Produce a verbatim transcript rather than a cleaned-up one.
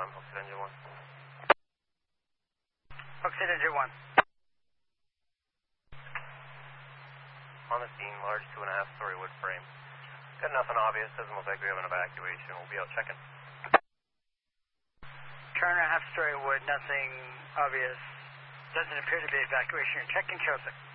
on him, Hooksett Engine one. Hooksett Engine one. On the scene, large two and a half story wood frame. Got nothing obvious, doesn't look like we have an evacuation. We'll be out checking. Turner, half story wood, nothing obvious. Doesn't appear to be evacuation. Checking Joseph.